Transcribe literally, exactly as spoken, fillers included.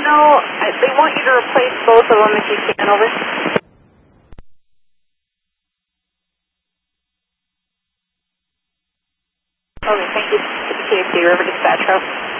No, I- they want you to replace both of them if you can, over. Okay, thank you. K F C River Dispatch Row.